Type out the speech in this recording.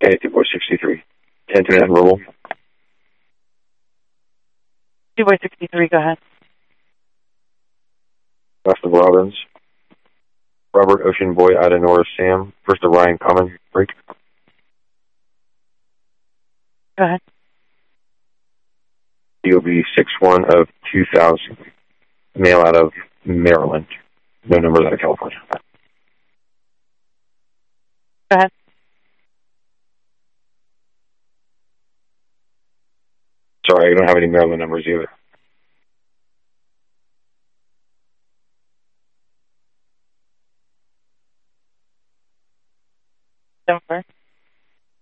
Okay, 2-boy-63. 10-2 verbal. 2-boy-63, go ahead. West of Robbins. Robert, Ocean Boy, Ida, Nora, Sam. First of Ryan, common, break. Go ahead. DOB 61 of 2000. Male out of Maryland. No numbers out of California. Go ahead. Sorry, I don't have any Maryland numbers either.